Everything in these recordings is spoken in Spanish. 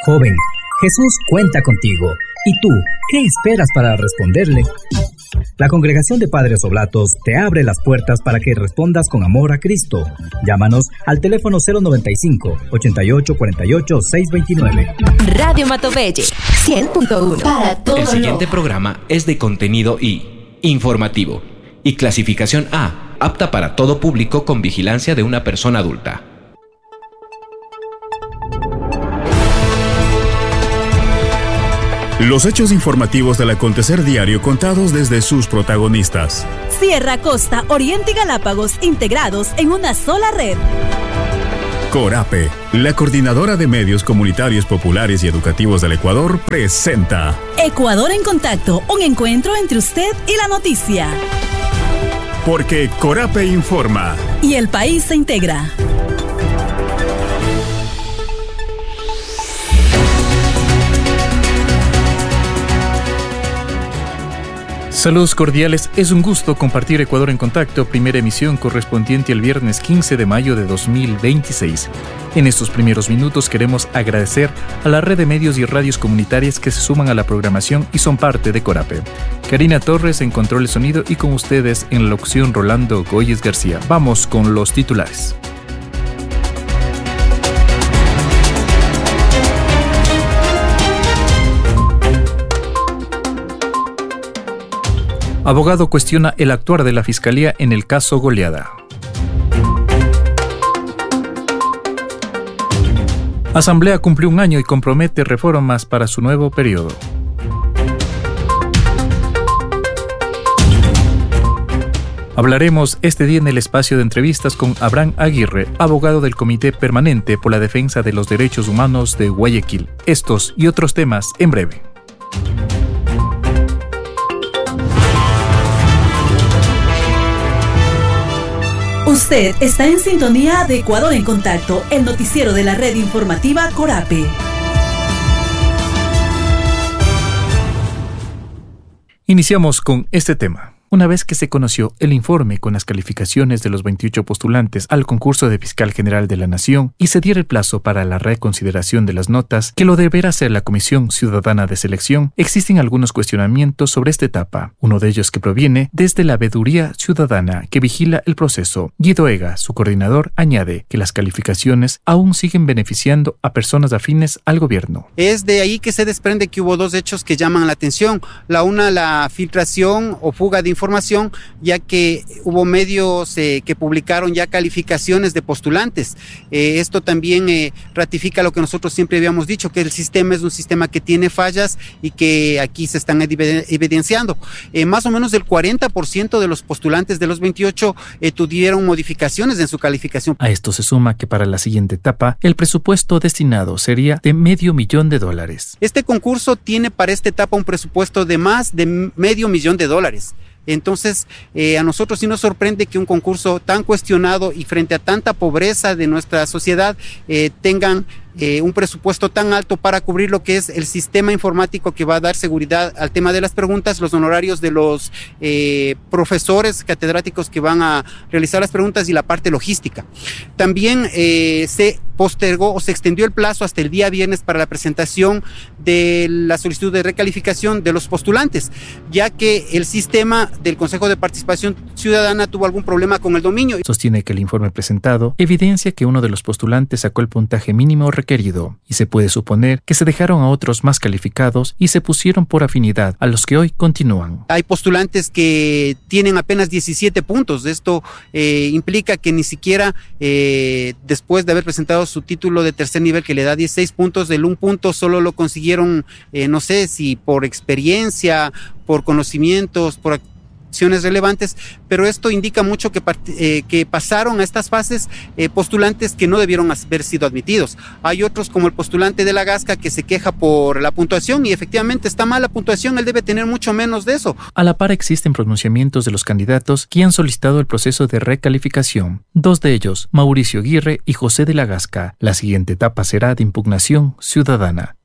Joven, Jesús cuenta contigo. ¿Y tú, qué esperas para responderle? La Congregación de Padres Oblatos te abre las puertas para que respondas con amor a Cristo. Llámanos al teléfono 095-8848-629. Radio Matobelle, 100.1 para todo. El siguiente programa es de contenido y informativo y clasificación A, apta para todo público con vigilancia de una persona adulta. Los hechos informativos del acontecer diario contados desde sus protagonistas. Sierra, Costa, Oriente y Galápagos integrados en una sola red. Corape, la coordinadora de medios comunitarios populares y educativos del Ecuador, presenta Ecuador en Contacto, un encuentro entre usted y la noticia. Porque Corape informa. Y el país se integra. Saludos cordiales, es un gusto compartir Ecuador en Contacto, primera emisión correspondiente al viernes 15 de mayo de 2026. En estos primeros minutos queremos agradecer a la red de medios y radios comunitarias que se suman a la programación y son parte de Corape. Karina Torres en control de sonido y con ustedes en la locución Rolando Goyes García. Vamos con los titulares. Abogado cuestiona el actuar de la Fiscalía en el caso Goleada. Asamblea cumplió un año y compromete reformas para su nuevo periodo. Hablaremos este día en el espacio de entrevistas con Abraham Aguirre, abogado del Comité Permanente por la Defensa de los Derechos Humanos de Guayaquil. Estos y otros temas en breve. Usted está en sintonía de Ecuador en Contacto, el noticiero de la red informativa Corape. Iniciamos con este tema. Una vez que se conoció el informe con las calificaciones de los 28 postulantes al concurso de Fiscal General de la Nación y se diera el plazo para la reconsideración de las notas, que lo deberá hacer la Comisión Ciudadana de Selección, existen algunos cuestionamientos sobre esta etapa. Uno de ellos que proviene desde la Veeduría Ciudadana que vigila el proceso. Guido Ega, su coordinador, añade que las calificaciones aún siguen beneficiando a personas afines al gobierno. Es de ahí que se desprende que hubo dos hechos que llaman la atención. La filtración o fuga de información, ya que hubo medios que publicaron ya calificaciones de postulantes. Esto también ratifica lo que nosotros siempre habíamos dicho, que el sistema es un sistema que tiene fallas y que aquí se están evidenciando. Más o menos el 40% de los postulantes de los 28 tuvieron modificaciones en su calificación. A esto se suma que para la siguiente etapa el presupuesto destinado sería de $500,000. Este concurso tiene para esta etapa un presupuesto de más de $500,000. Entonces, a nosotros sí nos sorprende que un concurso tan cuestionado y frente a tanta pobreza de nuestra sociedad tengan un presupuesto tan alto para cubrir lo que es el sistema informático que va a dar seguridad al tema de las preguntas, los honorarios de los profesores catedráticos que van a realizar las preguntas y la parte logística. También se postergó o se extendió el plazo hasta el día viernes para la presentación de la solicitud de recalificación de los postulantes, ya que el sistema del Consejo de Participación Ciudadana tuvo algún problema con el dominio. Sostiene que el informe presentado evidencia que uno de los postulantes sacó el puntaje mínimo requerido y se puede suponer que se dejaron a otros más calificados y se pusieron por afinidad a los que hoy continúan. Hay postulantes que tienen apenas 17 puntos. Esto implica que ni siquiera después de haber presentado su título de tercer nivel que le da 16 puntos, del 1 punto solo lo consiguieron, no sé si por experiencia, por conocimientos, por acciones relevantes, pero esto indica mucho que pasaron a estas fases postulantes que no debieron haber sido admitidos. Hay otros como el postulante de la Gasca que se queja por la puntuación y efectivamente está mal la puntuación, él debe tener mucho menos de eso. A la par existen pronunciamientos de los candidatos que han solicitado el proceso de recalificación. Dos de ellos, Mauricio Aguirre y José de la Gasca. La siguiente etapa será de impugnación ciudadana.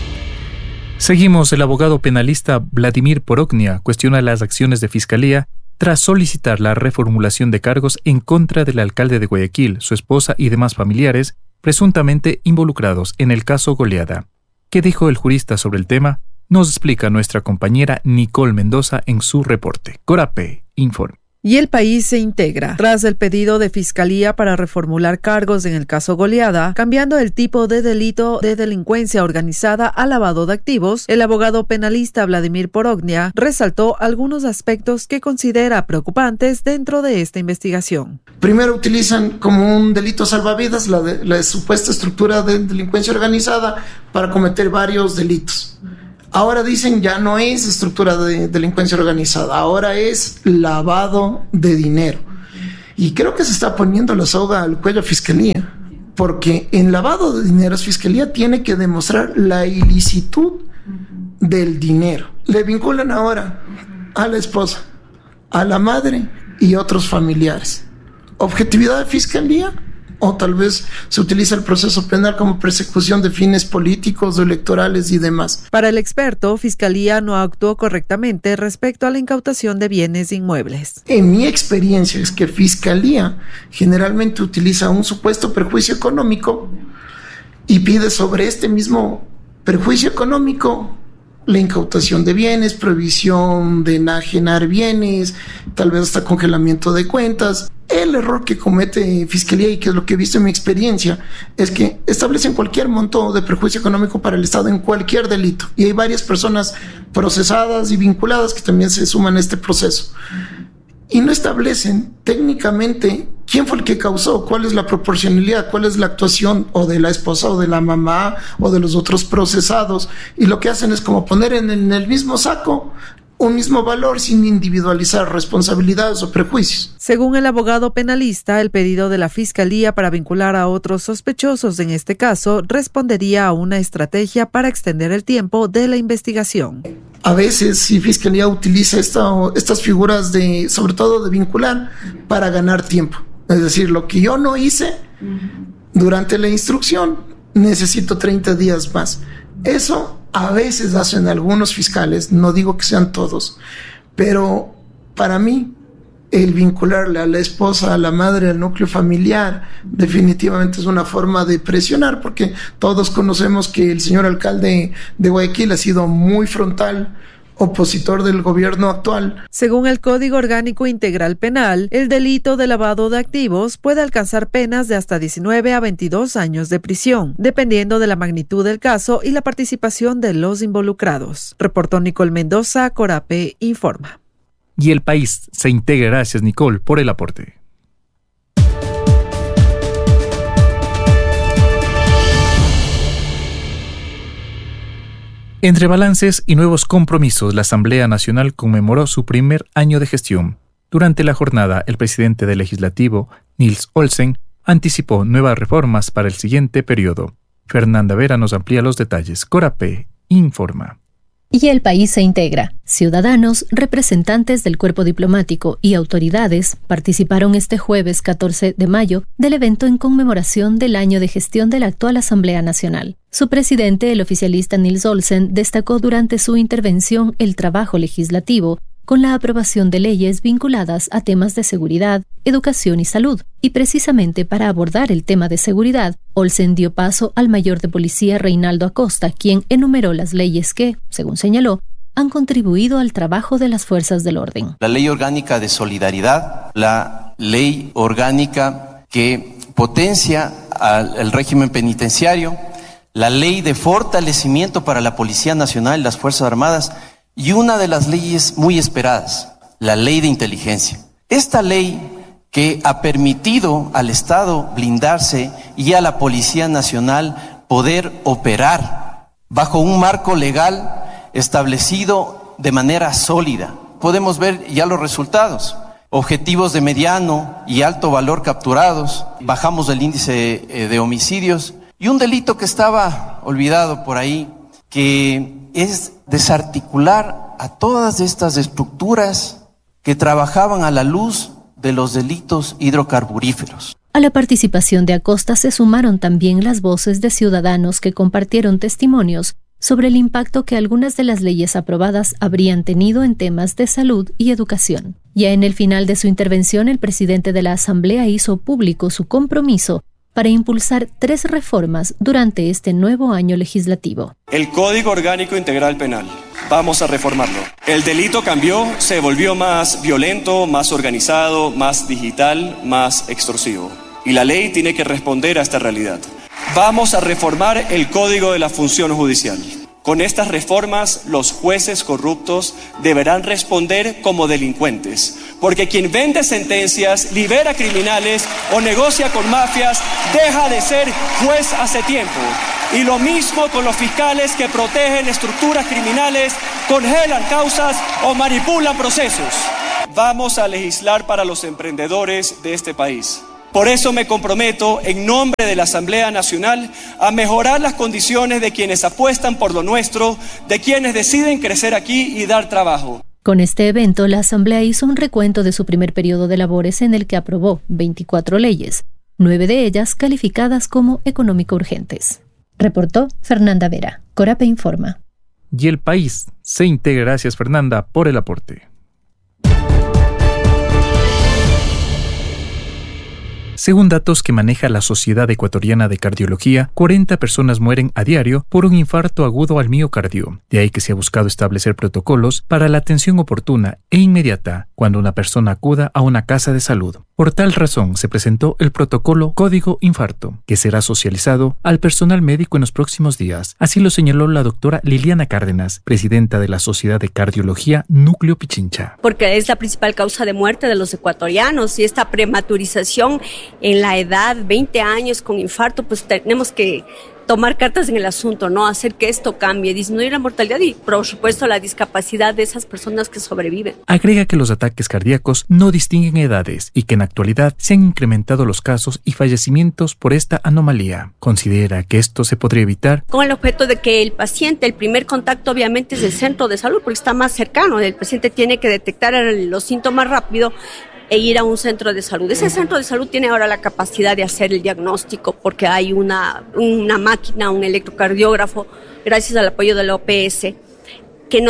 Seguimos. El abogado penalista Vladimir Poroknia cuestiona las acciones de Fiscalía tras solicitar la reformulación de cargos en contra del alcalde de Guayaquil, su esposa y demás familiares presuntamente involucrados en el caso Goleada. ¿Qué dijo el jurista sobre el tema? Nos explica nuestra compañera Nicole Mendoza en su reporte. Corape informa. Y el país se integra. Tras el pedido de Fiscalía para reformular cargos en el caso Goleada, cambiando el tipo de delito de delincuencia organizada a lavado de activos, el abogado penalista Vladimir Porognia resaltó algunos aspectos que considera preocupantes dentro de esta investigación. Primero, utilizan como un delito salvavidas la supuesta estructura de delincuencia organizada para cometer varios delitos. Ahora dicen ya no es estructura de delincuencia organizada, ahora es lavado de dinero. Y creo que se está poniendo la soga al cuello a Fiscalía, porque en lavado de dinero Fiscalía tiene que demostrar la ilicitud del dinero. Le vinculan ahora a la esposa, a la madre y otros familiares. ¿Objetividad de Fiscalía? O tal vez se utiliza el proceso penal como persecución de fines políticos o electorales y demás. Para el experto, Fiscalía no actuó correctamente respecto a la incautación de bienes inmuebles. En mi experiencia es que Fiscalía generalmente utiliza un supuesto perjuicio económico y pide sobre este mismo perjuicio económico la incautación de bienes, prohibición de enajenar bienes, tal vez hasta congelamiento de cuentas. El error que comete Fiscalía, y que es lo que he visto en mi experiencia, es que establecen cualquier monto de perjuicio económico para el Estado en cualquier delito. Y hay varias personas procesadas y vinculadas que también se suman a este proceso. Y no establecen técnicamente quién fue el que causó, cuál es la proporcionalidad, cuál es la actuación o de la esposa o de la mamá o de los otros procesados. Y lo que hacen es como poner en el mismo saco un mismo valor sin individualizar responsabilidades o prejuicios. Según el abogado penalista, el pedido de la Fiscalía para vincular a otros sospechosos en este caso respondería a una estrategia para extender el tiempo de la investigación. A veces, si Fiscalía utiliza estas figuras sobre todo de vincular, para ganar tiempo. Es decir, lo que yo no hice durante la instrucción, necesito 30 días más. Eso a veces hacen algunos fiscales, no digo que sean todos, pero para mí el vincularle a la esposa, a la madre, al núcleo familiar, definitivamente es una forma de presionar, porque todos conocemos que el señor alcalde de Guayaquil ha sido muy frontal, opositor del gobierno actual. Según el Código Orgánico Integral Penal, el delito de lavado de activos puede alcanzar penas de hasta 19 a 22 años de prisión, dependiendo de la magnitud del caso y la participación de los involucrados. Reportó Nicole Mendoza, Corape informa. Y el país se integra. Gracias, Nicole, por el aporte. Entre balances y nuevos compromisos, la Asamblea Nacional conmemoró su primer año de gestión. Durante la jornada, el presidente del Legislativo, Nils Olsen, anticipó nuevas reformas para el siguiente periodo. Fernanda Vera nos amplía los detalles. Corape informa. Y el país se integra. Ciudadanos, representantes del cuerpo diplomático y autoridades participaron este jueves 14 de mayo del evento en conmemoración del año de gestión de la actual Asamblea Nacional. Su presidente, el oficialista Nils Olsen, destacó durante su intervención el trabajo legislativo con la aprobación de leyes vinculadas a temas de seguridad, educación y salud. Y precisamente para abordar el tema de seguridad, Olsen dio paso al mayor de policía Reinaldo Acosta, quien enumeró las leyes que, según señaló, han contribuido al trabajo de las fuerzas del orden. La Ley Orgánica de Solidaridad, la Ley Orgánica que potencia al régimen penitenciario, la Ley de Fortalecimiento para la Policía Nacional y las Fuerzas Armadas, y una de las leyes muy esperadas, la Ley de Inteligencia. Esta ley que ha permitido al Estado blindarse y a la Policía Nacional poder operar bajo un marco legal establecido de manera sólida. Podemos ver ya los resultados. Objetivos de mediano y alto valor capturados, bajamos el índice de homicidios y un delito que estaba olvidado por ahí, que es desarticular a todas estas estructuras que trabajaban a la luz de los delitos hidrocarburíferos. A la participación de Acosta se sumaron también las voces de ciudadanos que compartieron testimonios sobre el impacto que algunas de las leyes aprobadas habrían tenido en temas de salud y educación. Ya en el final de su intervención, el presidente de la Asamblea hizo público su compromiso para impulsar 3 reformas durante este nuevo año legislativo. El Código Orgánico Integral Penal. Vamos a reformarlo. El delito cambió, se volvió más violento, más organizado, más digital, más extorsivo. Y la ley tiene que responder a esta realidad. Vamos a reformar el Código de la Función Judicial. Con estas reformas, los jueces corruptos deberán responder como delincuentes, porque quien vende sentencias, libera criminales o negocia con mafias, deja de ser juez hace tiempo. Y lo mismo con los fiscales que protegen estructuras criminales, congelan causas o manipulan procesos. Vamos a legislar para los emprendedores de este país. Por eso me comprometo, en nombre de la Asamblea Nacional, a mejorar las condiciones de quienes apuestan por lo nuestro, de quienes deciden crecer aquí y dar trabajo. Con este evento, la Asamblea hizo un recuento de su primer periodo de labores en el que aprobó 24 leyes, 9 de ellas calificadas como económico urgentes. Reportó Fernanda Vera. Corape informa. Y el país se integra. Gracias, Fernanda, por el aporte. Según datos que maneja la Sociedad Ecuatoriana de Cardiología, 40 personas mueren a diario por un infarto agudo al miocardio. De ahí que se ha buscado establecer protocolos para la atención oportuna e inmediata cuando una persona acuda a una casa de salud. Por tal razón, se presentó el protocolo Código Infarto, que será socializado al personal médico en los próximos días. Así lo señaló la doctora Liliana Cárdenas, presidenta de la Sociedad de Cardiología Núcleo Pichincha. Porque es la principal causa de muerte de los ecuatorianos y esta prematurización en la edad, 20 años con infarto, pues tenemos que tomar cartas en el asunto, ¿no? Hacer que esto cambie, disminuir la mortalidad y, por supuesto, la discapacidad de esas personas que sobreviven. Agrega que los ataques cardíacos no distinguen edades y que en actualidad se han incrementado los casos y fallecimientos por esta anomalía. Considera que esto se podría evitar con el objeto de que el paciente, el primer contacto obviamente es el centro de salud porque está más cercano, el paciente tiene que detectar los síntomas rápido e ir a un centro de salud. Ese centro de salud tiene ahora la capacidad de hacer el diagnóstico porque hay una máquina, un electrocardiógrafo, gracias al apoyo de la OPS, que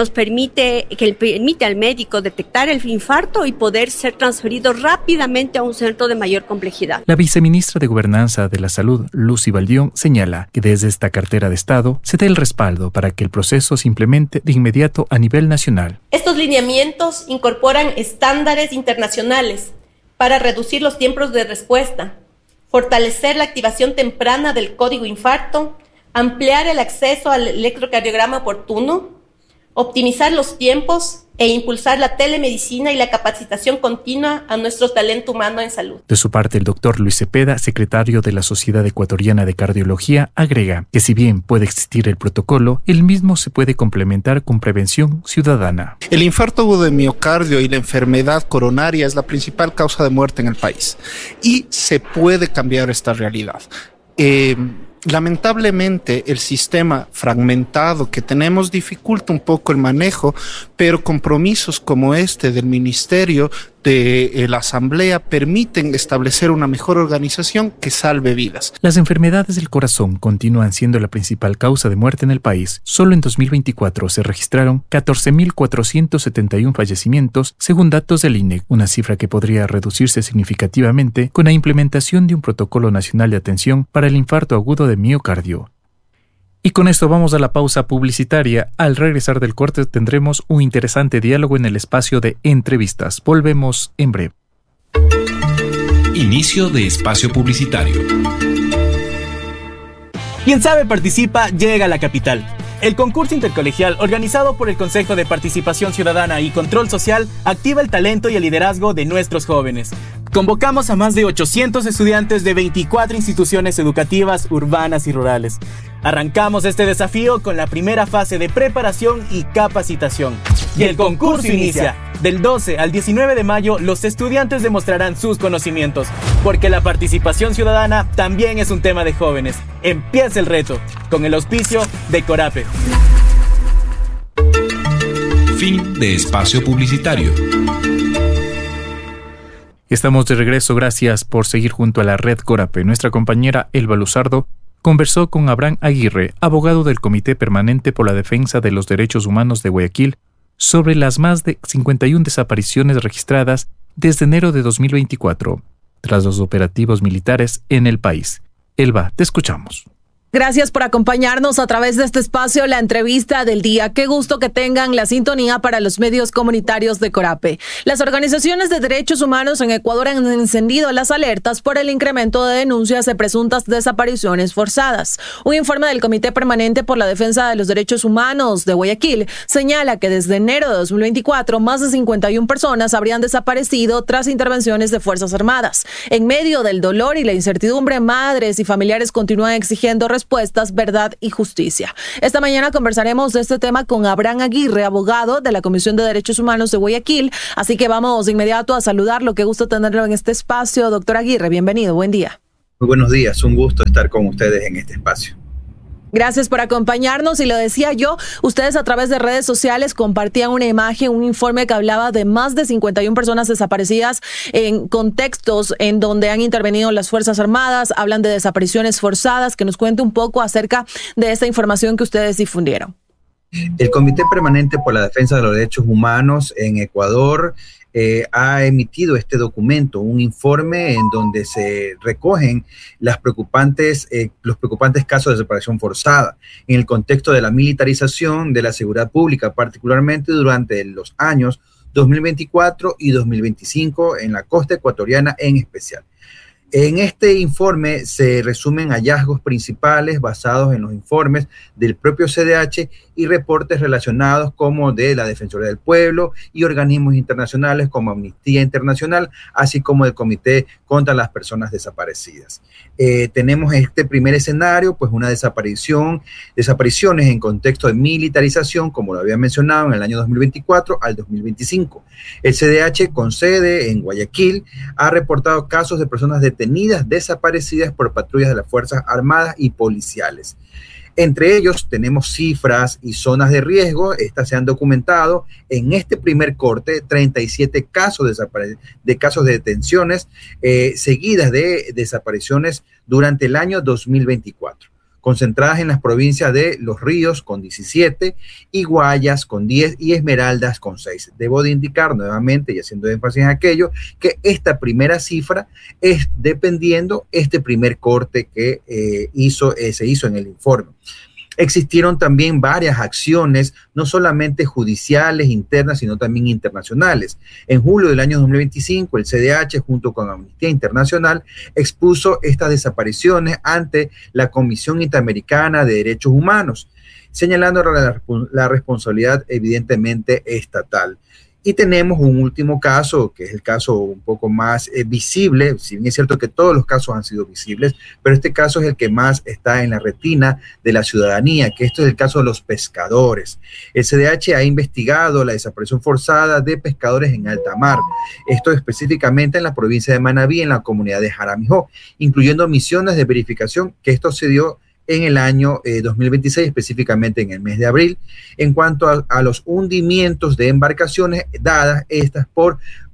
permite al médico detectar el infarto y poder ser transferido rápidamente a un centro de mayor complejidad. La viceministra de Gobernanza de la Salud, Lucy Valdión, señala que desde esta cartera de Estado se da el respaldo para que el proceso se implemente de inmediato a nivel nacional. Estos lineamientos incorporan estándares internacionales para reducir los tiempos de respuesta, fortalecer la activación temprana del código infarto, ampliar el acceso al electrocardiograma oportuno, optimizar los tiempos e impulsar la telemedicina y la capacitación continua a nuestro talento humano en salud. De su parte, el doctor Luis Cepeda, secretario de la Sociedad Ecuatoriana de Cardiología, agrega que si bien puede existir el protocolo, el mismo se puede complementar con prevención ciudadana. El infarto agudo de miocardio y la enfermedad coronaria es la principal causa de muerte en el país y se puede cambiar esta realidad. Lamentablemente el sistema fragmentado que tenemos dificulta un poco el manejo, pero compromisos como este del Ministerio, de la Asamblea, permiten establecer una mejor organización que salve vidas. Las enfermedades del corazón continúan siendo la principal causa de muerte en el país. Solo en 2024 se registraron 14.471 fallecimientos, según datos del INEC, una cifra que podría reducirse significativamente con la implementación de un protocolo nacional de atención para el infarto agudo de miocardio. Y con esto vamos a la pausa publicitaria. Al regresar del corte tendremos un interesante diálogo en el espacio de entrevistas. Volvemos en breve. Inicio de espacio publicitario. Quien sabe participa llega a la capital. El concurso intercolegial organizado por el Consejo de Participación Ciudadana y Control Social activa el talento y el liderazgo de nuestros jóvenes. Convocamos a más de 800 estudiantes de 24 instituciones educativas urbanas y rurales. Arrancamos este desafío con la primera fase de preparación y capacitación. Y el concurso inicia. Del 12 al 19 de mayo, los estudiantes demostrarán sus conocimientos, porque la participación ciudadana también es un tema de jóvenes. Empieza el reto, con el auspicio de Corape. Fin de espacio publicitario. Estamos de regreso, gracias por seguir junto a la red Corape. Nuestra compañera Elba Luzardo conversó con Abraham Aguirre, abogado del Comité Permanente por la Defensa de los Derechos Humanos de Guayaquil, sobre las más de 51 desapariciones registradas desde enero de 2024, tras los operativos militares en el país. Elba, te escuchamos. Gracias por acompañarnos a través de este espacio, la entrevista del día. Qué gusto que tengan la sintonía para los medios comunitarios de Corape. Las organizaciones de derechos humanos en Ecuador han encendido las alertas por el incremento de denuncias de presuntas desapariciones forzadas. Un informe del Comité Permanente por la Defensa de los Derechos Humanos de Guayaquil señala que desde enero de 2024 más de 51 personas habrían desaparecido tras intervenciones de Fuerzas Armadas. En medio del dolor y la incertidumbre, madres y familiares continúan exigiendo respuestas, verdad y justicia. Esta mañana conversaremos de este tema con Abraham Aguirre, abogado de la Comisión de Derechos Humanos de Guayaquil, así que vamos de inmediato a saludarlo. Qué gusto tenerlo en este espacio. Doctor Aguirre, bienvenido, buen día. Muy buenos días, un gusto estar con ustedes en este espacio. Gracias por acompañarnos. Y lo decía yo, ustedes a través de redes sociales compartían una imagen, un informe que hablaba de más de 51 personas desaparecidas en contextos en donde han intervenido las Fuerzas Armadas, hablan de desapariciones forzadas. Que nos cuente un poco acerca de esta información que ustedes difundieron. El Comité Permanente por la Defensa de los Derechos Humanos en Ecuador ha emitido este documento, un informe en donde se recogen los preocupantes casos de desaparición forzada en el contexto de la militarización de la seguridad pública, particularmente durante los años 2024 y 2025 en la costa ecuatoriana en especial. En este informe se resumen hallazgos principales basados en los informes del propio CDH y reportes relacionados como de la Defensoría del Pueblo y organismos internacionales como Amnistía Internacional, así como el Comité contra las Personas Desaparecidas. Tenemos este primer escenario, pues una desapariciones en contexto de militarización, como lo había mencionado, en el año 2024 al 2025. El CDH, con sede en Guayaquil, ha reportado casos de personas detenidas, desaparecidas por patrullas de las Fuerzas Armadas y policiales. Entre ellos tenemos cifras y zonas de riesgo. Estas se han documentado en este primer corte, 37 casos de casos de detenciones seguidas de desapariciones durante el año 2024, concentradas en las provincias de Los Ríos con 17, y Guayas con 10 y Esmeraldas con 6. Debo de indicar nuevamente, y haciendo énfasis en aquello, que esta primera cifra es dependiendo este primer corte que se hizo en el informe. Existieron también varias acciones, no solamente judiciales, internas, sino también internacionales. En julio del año 2025, el CDH, junto con Amnistía Internacional, expuso estas desapariciones ante la Comisión Interamericana de Derechos Humanos, señalando la responsabilidad evidentemente estatal. Y tenemos un último caso, que es el caso un poco más visible, si bien es cierto que todos los casos han sido visibles, pero este caso es el que más está en la retina de la ciudadanía, que esto es el caso de los pescadores. El CDH ha investigado la desaparición forzada de pescadores en alta mar, esto específicamente en la provincia de Manabí, en la comunidad de Jaramijó, incluyendo misiones de verificación, que esto se dio en el año 2026, específicamente en el mes de abril, en cuanto a los hundimientos de embarcaciones dadas estas por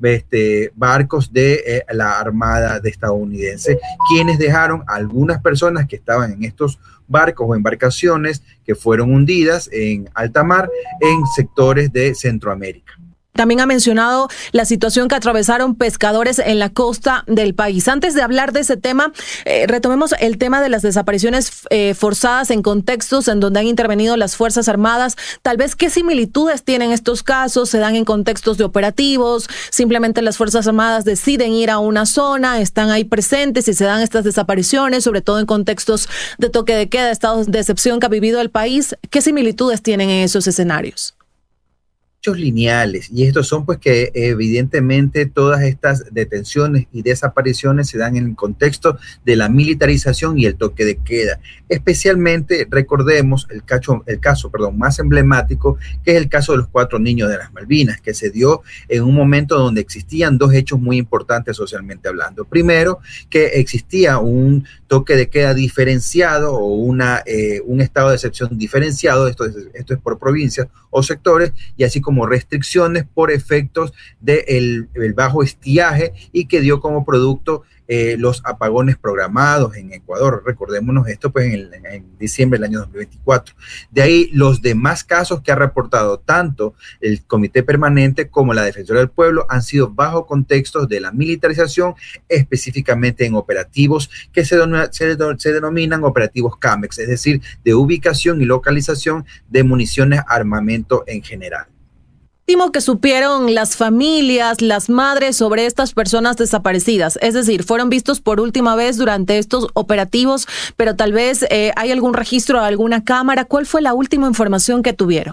barcos de la Armada estadounidense, quienes dejaron a algunas personas que estaban en estos barcos o embarcaciones que fueron hundidas en alta mar en sectores de Centroamérica. También ha mencionado la situación que atravesaron pescadores en la costa del país. Antes de hablar de ese tema, retomemos el tema de las desapariciones forzadas en contextos en donde han intervenido las Fuerzas Armadas. Tal vez, ¿qué similitudes tienen estos casos? ¿Se dan en contextos de operativos? ¿Simplemente las Fuerzas Armadas deciden ir a una zona, están ahí presentes y se dan estas desapariciones, sobre todo en contextos de toque de queda, estados de excepción que ha vivido el país? ¿Qué similitudes tienen en esos escenarios? Lineales, y estos son pues que evidentemente todas estas detenciones y desapariciones se dan en el contexto de la militarización y el toque de queda. Especialmente recordemos el caso más emblemático, que es el caso de los 4 niños de las Malvinas, que se dio en un momento donde existían 2 hechos muy importantes socialmente hablando. Primero, que existía un toque de queda diferenciado o un estado de excepción diferenciado, esto es por provincias o sectores, y así como como restricciones por efectos del bajo estiaje y que dio como producto los apagones programados en Ecuador. Recordémonos esto pues en diciembre del año 2024. De ahí los demás casos que ha reportado tanto el Comité Permanente como la Defensoría del Pueblo han sido bajo contextos de la militarización, específicamente en operativos que se denominan operativos CAMEX, es decir, de ubicación y localización de municiones, armamento en general. Último que supieron las familias, las madres sobre estas personas desaparecidas, es decir, fueron vistos por última vez durante estos operativos, pero tal vez hay algún registro, alguna cámara. ¿Cuál fue la última información que tuvieron?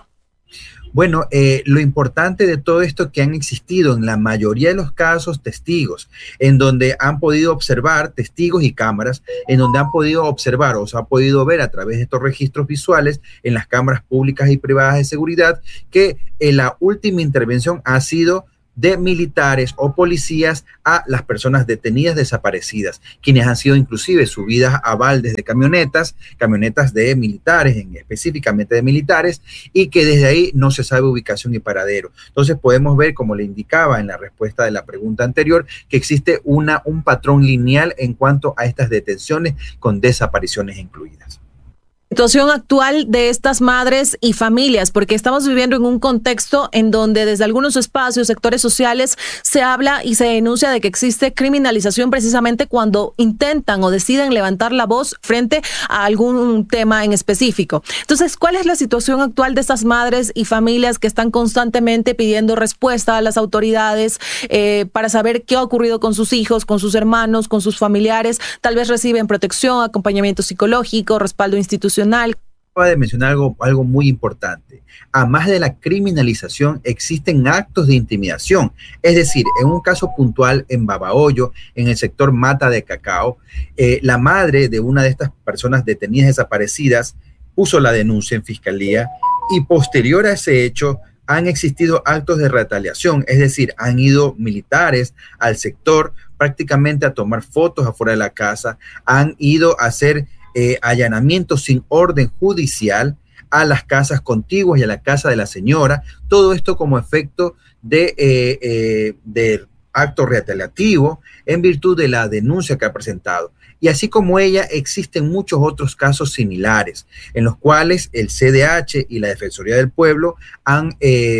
Bueno, lo importante de todo esto que han existido en la mayoría de los casos testigos, en donde han podido observar testigos y cámaras, en donde han podido observar o se ha podido ver a través de estos registros visuales en las cámaras públicas y privadas de seguridad que la última intervención ha sido de militares o policías a las personas detenidas desaparecidas, quienes han sido inclusive subidas a baldes de camionetas de militares, específicamente de militares, y que desde ahí no se sabe ubicación y paradero. Entonces podemos ver, como le indicaba en la respuesta de la pregunta anterior, que existe un patrón lineal en cuanto a estas detenciones con desapariciones incluidas. Situación actual de estas madres y familias, porque estamos viviendo en un contexto en donde desde algunos espacios, sectores sociales, se habla y se denuncia de que existe criminalización precisamente cuando intentan o deciden levantar la voz frente a algún tema en específico. Entonces, ¿cuál es la situación actual de estas madres y familias que están constantemente pidiendo respuesta a las autoridades para saber qué ha ocurrido con sus hijos, con sus hermanos, con sus familiares? Tal vez reciben protección, acompañamiento psicológico, respaldo institucional. Acaba de mencionar algo muy importante. A más de la criminalización, existen actos de intimidación. Es decir, en un caso puntual en Babahoyo, en el sector Mata de Cacao, la madre de una de estas personas detenidas desaparecidas puso la denuncia en fiscalía y posterior a ese hecho han existido actos de retaliación. Es decir, han ido militares al sector prácticamente a tomar fotos afuera de la casa, han ido a hacer allanamientos sin orden judicial a las casas contiguas y a la casa de la señora, todo esto como efecto de acto retaliativo en virtud de la denuncia que ha presentado. Y así como ella, existen muchos otros casos similares en los cuales el CDH y la Defensoría del Pueblo han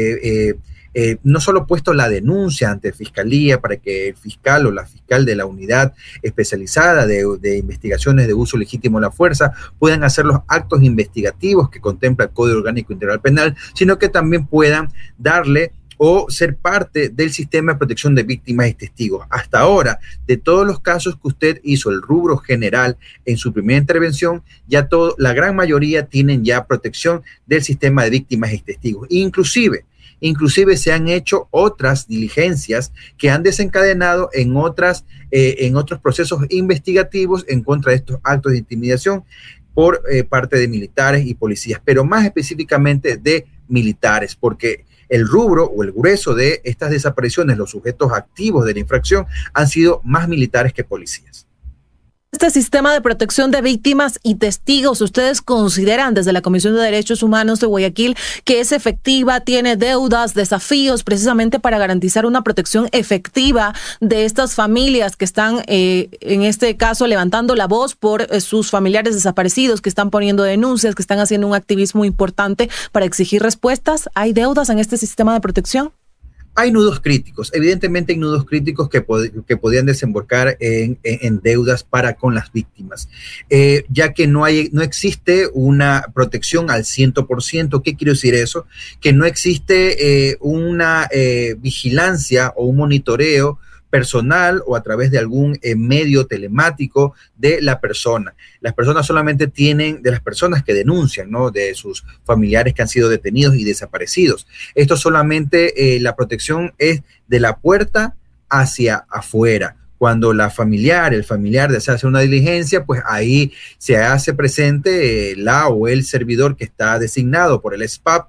no solo puesto la denuncia ante Fiscalía para que el fiscal o la fiscal de la unidad especializada de investigaciones de uso legítimo de la fuerza puedan hacer los actos investigativos que contempla el Código Orgánico Integral Penal, sino que también puedan darle o ser parte del sistema de protección de víctimas y testigos. Hasta ahora, de todos los casos que usted hizo el rubro general en su primera intervención, ya la gran mayoría tienen ya protección del sistema de víctimas y testigos. Inclusive se han hecho otras diligencias que han desencadenado en otros procesos investigativos en contra de estos actos de intimidación por parte de militares y policías, pero más específicamente de militares, porque el rubro o el grueso de estas desapariciones, los sujetos activos de la infracción, han sido más militares que policías. Este sistema de protección de víctimas y testigos, ¿ustedes consideran desde la Comisión de Derechos Humanos de Guayaquil que es efectiva, tiene deudas, desafíos precisamente para garantizar una protección efectiva de estas familias que están, en este caso, levantando la voz por sus familiares desaparecidos, que están poniendo denuncias, que están haciendo un activismo importante para exigir respuestas? ¿Hay deudas en este sistema de protección? Hay nudos críticos, evidentemente hay nudos críticos que podrían desembocar en deudas para con las víctimas, ya que no existe una protección al 100%. ¿Qué quiero decir eso? Que no existe una vigilancia o un monitoreo personal o a través de algún medio telemático de la persona. Las personas solamente tienen, de las personas que denuncian, ¿no?, de sus familiares que han sido detenidos y desaparecidos. Esto solamente, la protección es de la puerta hacia afuera. Cuando el familiar desea hacer una diligencia, pues ahí se hace presente la o el servidor que está designado por el SPAP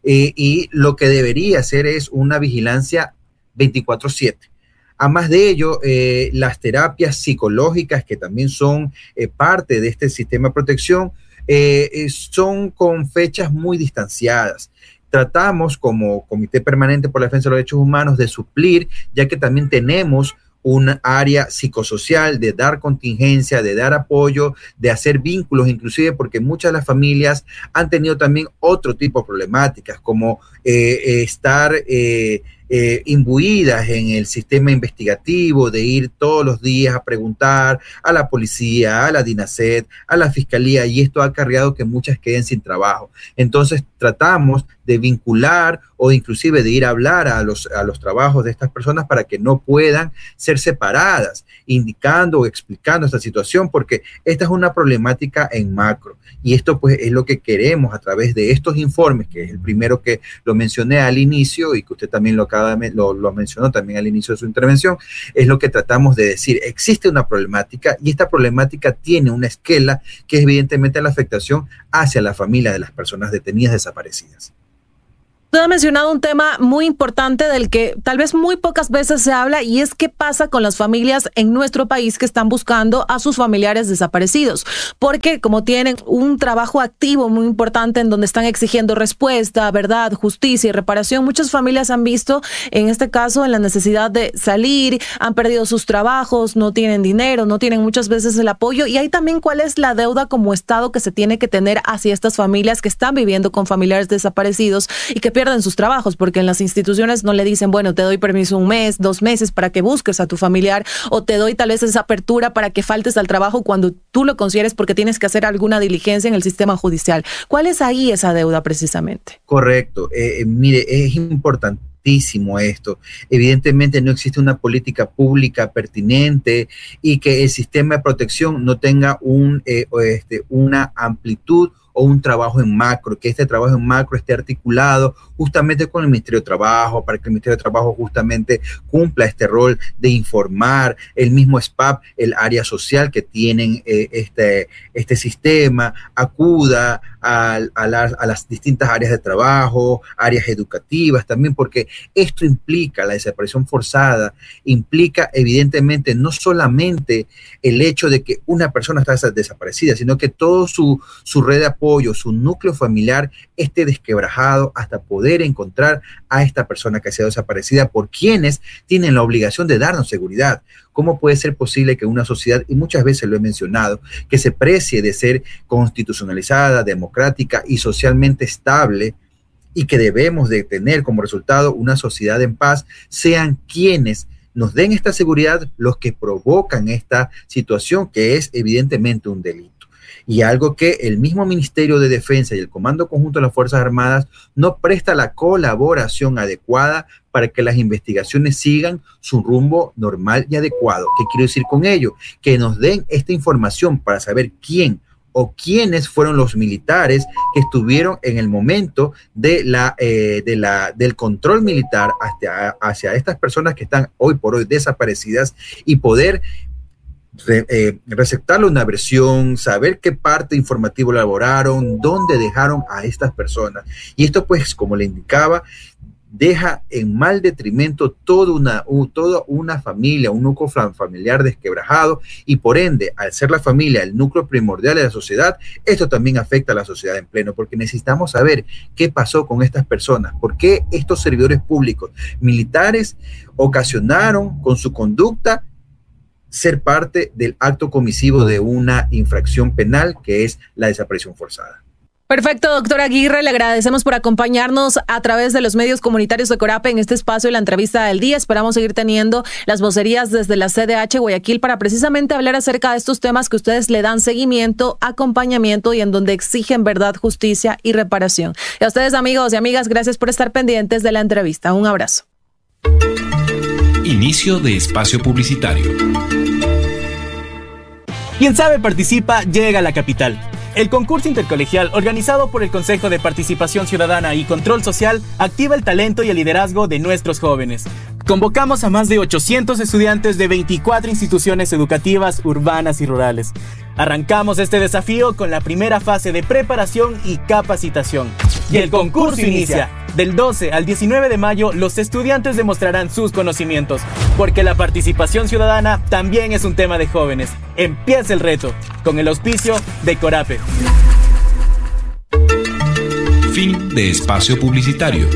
y lo que debería hacer es una vigilancia 24/7. A más de ello, las terapias psicológicas, que también son parte de este sistema de protección, son con fechas muy distanciadas. tratamos como Comité Permanente por la Defensa de los Derechos Humanos de suplir, ya que también tenemos un área psicosocial, de dar contingencia, de dar apoyo, de hacer vínculos, inclusive porque muchas de las familias han tenido también otro tipo de problemáticas, como estar imbuidas en el sistema investigativo, de ir todos los días a preguntar a la policía, a la DINASET, a la fiscalía, y esto ha acarreado que muchas queden sin trabajo. Entonces tratamos de vincular o inclusive de ir a hablar a los trabajos de estas personas para que no puedan ser separadas, indicando o explicando esta situación, porque esta es una problemática en macro, y esto pues es lo que queremos a través de estos informes, que es el primero que lo mencioné al inicio y que usted también lo mencionó también al inicio de su intervención. Es lo que tratamos de decir: existe una problemática, y esta problemática tiene una esquela que es evidentemente la afectación hacia la familia de las personas detenidas desaparecidas. Usted ha mencionado un tema muy importante del que tal vez muy pocas veces se habla, y es qué pasa con las familias en nuestro país que están buscando a sus familiares desaparecidos, porque como tienen un trabajo activo muy importante en donde están exigiendo respuesta, verdad, justicia y reparación, muchas familias han visto en este caso en la necesidad de salir, han perdido sus trabajos, no tienen dinero, no tienen muchas veces el apoyo, y ahí también cuál es la deuda como Estado que se tiene que tener hacia estas familias que están viviendo con familiares desaparecidos y que pierden sus trabajos, porque en las instituciones no le dicen, bueno, te doy permiso 1 mes, 2 meses para que busques a tu familiar, o te doy tal vez esa apertura para que faltes al trabajo cuando tú lo consideres porque tienes que hacer alguna diligencia en el sistema judicial. ¿Cuál es ahí esa deuda precisamente? Correcto. Mire, es importantísimo esto. Evidentemente no existe una política pública pertinente y que el sistema de protección no tenga una amplitud o un trabajo en macro, que este trabajo en macro esté articulado justamente con el Ministerio de Trabajo, para que el Ministerio de Trabajo justamente cumpla este rol de informar, el mismo SPAP, el área social que tienen este sistema, acuda a las distintas áreas de trabajo, áreas educativas también, porque esto implica, la desaparición forzada, implica evidentemente no solamente el hecho de que una persona está desaparecida, sino que todo su red de apoyo, su núcleo familiar esté desquebrajado hasta poder encontrar a esta persona que ha sido desaparecida, por quienes tienen la obligación de darnos seguridad. ¿Cómo puede ser posible que una sociedad, y muchas veces lo he mencionado, que se precie de ser constitucionalizada, democrática y socialmente estable, y que debemos de tener como resultado una sociedad en paz, sean quienes nos den esta seguridad los que provocan esta situación, que es evidentemente un delito? Y algo que el mismo Ministerio de Defensa y el Comando Conjunto de las Fuerzas Armadas no presta la colaboración adecuada para que las investigaciones sigan su rumbo normal y adecuado. ¿Qué quiero decir con ello? Que nos den esta información para saber quién o quiénes fueron los militares que estuvieron en el momento del control militar hacia estas personas que están hoy por hoy desaparecidas, y poder receptarle una versión, saber qué parte informativo elaboraron, dónde dejaron a estas personas. Y esto, pues, como le indicaba, deja en mal detrimento toda una familia, un núcleo familiar desquebrajado, y por ende, al ser la familia el núcleo primordial de la sociedad, esto también afecta a la sociedad en pleno, porque necesitamos saber qué pasó con estas personas, por qué estos servidores públicos militares ocasionaron con su conducta ser parte del acto comisivo de una infracción penal, que es la desaparición forzada. Perfecto, doctor Aguirre, le agradecemos por acompañarnos a través de los medios comunitarios de Corape en este espacio, la entrevista del día. Esperamos seguir teniendo las vocerías desde la CDH Guayaquil para precisamente hablar acerca de estos temas que ustedes le dan seguimiento, acompañamiento y en donde exigen verdad, justicia y reparación. Y a ustedes, amigos y amigas, gracias por estar pendientes de la entrevista. Un abrazo. Inicio de espacio publicitario. Quien sabe participa, llega a la capital. El concurso intercolegial organizado por el Consejo de Participación Ciudadana y Control Social activa el talento y el liderazgo de nuestros jóvenes. Convocamos a más de 800 estudiantes de 24 instituciones educativas urbanas y rurales. Arrancamos este desafío con la primera fase de preparación y capacitación. Y el concurso inicia. Del 12 al 19 de mayo, los estudiantes demostrarán sus conocimientos, porque la participación ciudadana también es un tema de jóvenes. Empieza el reto, con el auspicio de Corape. Fin de espacio publicitario.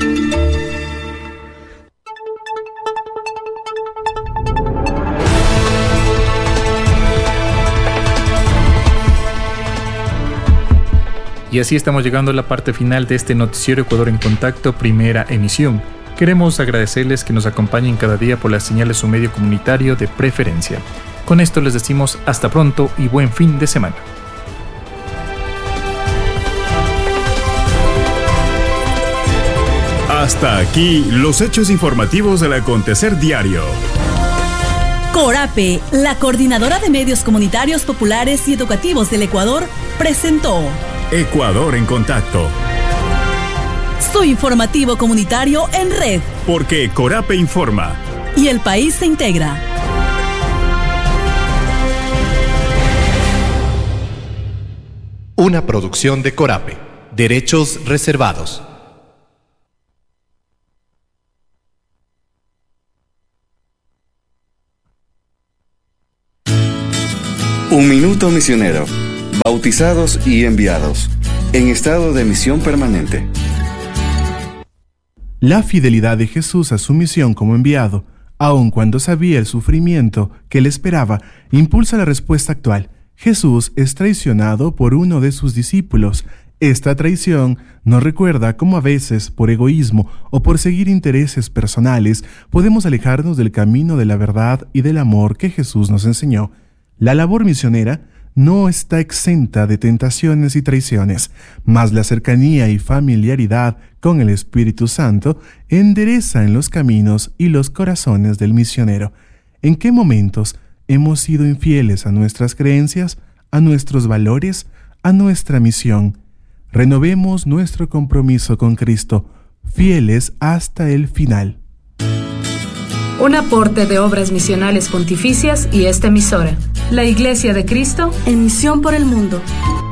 Y así estamos llegando a la parte final de este noticiero Ecuador en Contacto, primera emisión. Queremos agradecerles que nos acompañen cada día por las señales de su medio comunitario de preferencia. Con esto les decimos hasta pronto y buen fin de semana. Hasta aquí los hechos informativos del acontecer diario. Corape, la Coordinadora de Medios Comunitarios Populares y Educativos del Ecuador, presentó Ecuador en Contacto. Su informativo comunitario en red. Porque Corape informa. Y el país se integra. Una producción de Corape. Derechos reservados. Un minuto misionero. Bautizados y enviados. En estado de misión permanente. La fidelidad de Jesús a su misión como enviado, aun cuando sabía el sufrimiento que le esperaba, impulsa la respuesta actual. Jesús es traicionado por uno de sus discípulos. Esta traición nos recuerda cómo a veces, por egoísmo o por seguir intereses personales, podemos alejarnos del camino de la verdad y del amor que Jesús nos enseñó. La labor misionera no está exenta de tentaciones y traiciones, mas la cercanía y familiaridad con el Espíritu Santo endereza en los caminos y los corazones del misionero. ¿En qué momentos hemos sido infieles a nuestras creencias, a nuestros valores, a nuestra misión? Renovemos nuestro compromiso con Cristo, fieles hasta el final. Un aporte de Obras Misionales Pontificias y esta emisora, la Iglesia de Cristo en misión por el mundo.